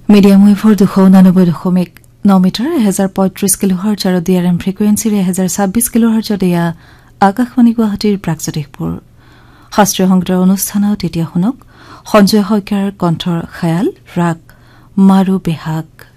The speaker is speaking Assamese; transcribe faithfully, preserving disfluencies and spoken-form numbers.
মিডিয়াম ৱেভৰ দুশ ঊনানব্বৈ দশমিক ন মিটাৰ এহেজাৰ পঁয়ত্ৰিশ কিলোহাৰ্জ আৰু ডি আৰ এম ফ্ৰিকুৱেঞ্চিৰ এহেজাৰ ছাব্বিছ কিলোহাৰ্জত এয়া আকাশবাণী গুৱাহাটীৰ প্ৰাগজ্যোতিষপুৰ শাস্ত্ৰীয় সংগীতৰ অনুষ্ঠানত এতিয়া শুনক সঞ্জয় শইকীয়াৰ কণ্ঠৰ খায়াল ৰাগ মাৰু বেহাগ।